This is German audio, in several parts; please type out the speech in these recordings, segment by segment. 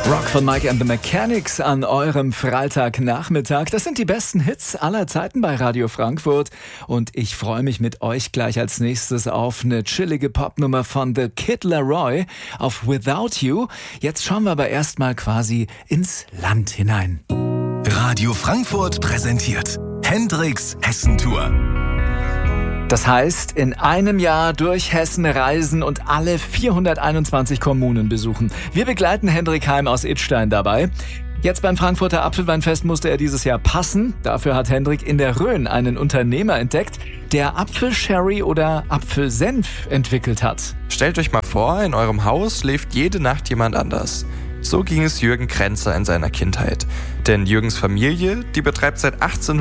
Rock von Mike and the Mechanics an eurem Freitagnachmittag. Das sind die besten Hits aller Zeiten bei Radio Frankfurt. Und ich freue mich mit euch gleich als nächstes auf eine chillige Popnummer von The Kid Laroi auf Without You. Jetzt schauen wir aber erstmal quasi ins Land hinein. Radio Frankfurt präsentiert Hendrix Hessentour. Das heißt, in einem Jahr durch Hessen reisen und alle 421 Kommunen besuchen. Wir begleiten Hendrik Heim aus Idstein dabei. Jetzt beim Frankfurter Apfelweinfest musste er dieses Jahr passen. Dafür hat Hendrik in der Rhön einen Unternehmer entdeckt, der Apfelsherry oder Apfelsenf entwickelt hat. Stellt euch mal vor, in eurem Haus schläft jede Nacht jemand anders. So ging es Jürgen Kränzer in seiner Kindheit. Denn Jürgens Familie, die betreibt seit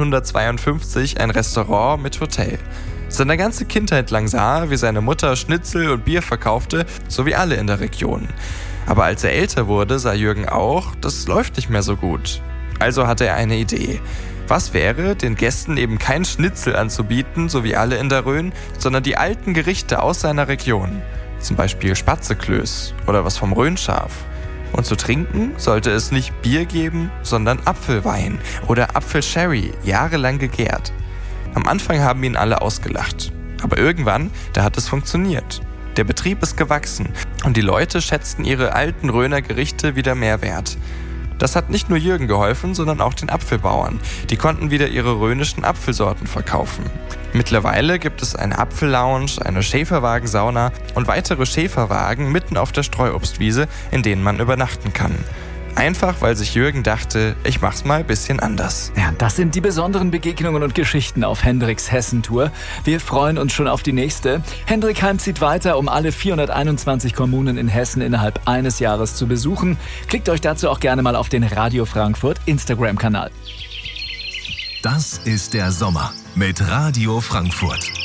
1852 ein Restaurant mit Hotel. Seine ganze Kindheit lang sah er, wie seine Mutter Schnitzel und Bier verkaufte, so wie alle in der Region. Aber als er älter wurde, sah Jürgen auch, das läuft nicht mehr so gut. Also hatte er eine Idee. Was wäre, den Gästen eben kein Schnitzel anzubieten, so wie alle in der Rhön, sondern die alten Gerichte aus seiner Region. Zum Beispiel Spatzeklöß oder was vom Rhönschaf. Und zu trinken sollte es nicht Bier geben, sondern Apfelwein oder Apfelsherry, jahrelang gegärt. Am Anfang haben ihn alle ausgelacht. Aber irgendwann, da hat es funktioniert. Der Betrieb ist gewachsen und die Leute schätzten ihre alten Rhöner Gerichte wieder mehr wert. Das hat nicht nur Jürgen geholfen, sondern auch den Apfelbauern. Die konnten wieder ihre rhönischen Apfelsorten verkaufen. Mittlerweile gibt es eine Apfellounge, eine Schäferwagensauna und weitere Schäferwagen mitten auf der Streuobstwiese, in denen man übernachten kann. Einfach, weil sich Jürgen dachte, ich mach's mal ein bisschen anders. Ja, das sind die besonderen Begegnungen und Geschichten auf Hendriks Hessentour. Wir freuen uns schon auf die nächste. Hendrik Heim zieht weiter, um alle 421 Kommunen in Hessen innerhalb eines Jahres zu besuchen. Klickt euch dazu auch gerne mal auf den Radio Frankfurt Instagram-Kanal. Das ist der Sommer mit Radio Frankfurt.